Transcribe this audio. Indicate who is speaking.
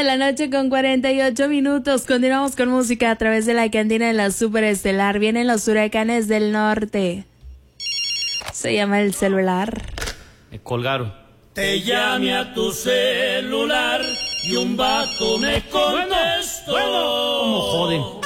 Speaker 1: de la noche con 48 minutos. Continuamos con música a través de la cantina de la Superestelar. Vienen los huracanes del norte. Se llama El Celular.
Speaker 2: Me colgaron.
Speaker 3: Te llamé a tu celular y un vato me contestó.
Speaker 2: Bueno, ¿cómo joden?